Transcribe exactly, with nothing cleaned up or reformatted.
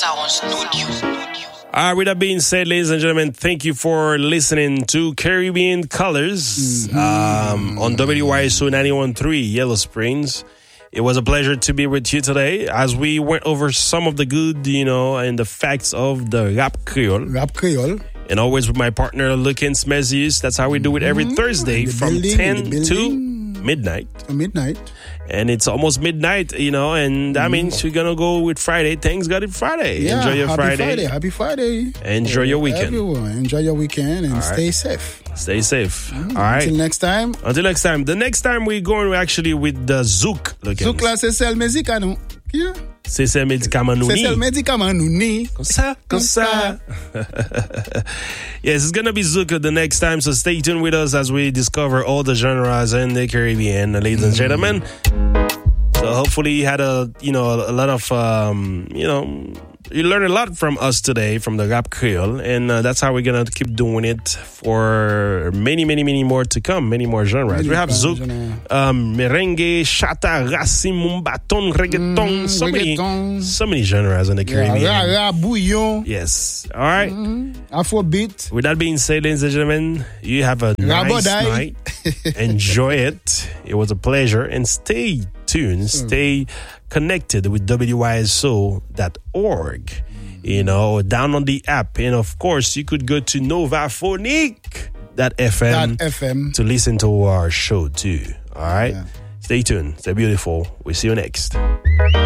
Sound Studio. All right, with that being said, ladies and gentlemen, thank you for listening to Caribbean Colors mm-hmm. um, on W Y S O ninety-one point three Yellow Springs. It was a pleasure to be with you today as we went over some of the good, you know, and the facts of the Rap Creole. Rap Creole. And always with my partner, Lucan Smezius. That's how we do it every mm-hmm. Thursday from building, ten to midnight. Midnight. And it's almost midnight, you know, and that mm. means we're going to go with Friday. Thanks God it's Friday. Yeah, enjoy your happy Friday. Friday. Happy Friday. Enjoy your weekend. Everyone, enjoy your weekend and right. stay safe. Stay safe. Mm. All right. Until next time. Until next time. The next time we're going actually with the Zouk. Zouk là, c'est celle musique, non? Yeah. C'est celle médicament nouni. C'est celle médicament nouni. Comme ça, comme ça. Yes, it's going to be Zouk the next time, so stay tuned with us as we discover all the genres in the Caribbean, ladies and gentlemen. So hopefully you had a, you know, a lot of, um, you know, you learned a lot from us today, from the Rap Creole, and uh, that's how we're going to keep doing it for many, many, many more to come, many more genres. Many we have Zouk, um, merengue, chata, racine, mumbaton, reggaeton, mm, so reggaeton. many, so many genres in the Caribbean. Yeah, yeah, bouillon. Yes. All right. Mm-hmm. Afrobeat. With that being said, ladies and gentlemen, you have a nice night. Enjoy it. It was a pleasure, and stay tuned, stay connected with W Y S O dot org, you know, down on the app. And of course, you could go to Novaphonic dot F M to listen to our show too. All right. Yeah. Stay tuned. Stay beautiful. We'll see you next.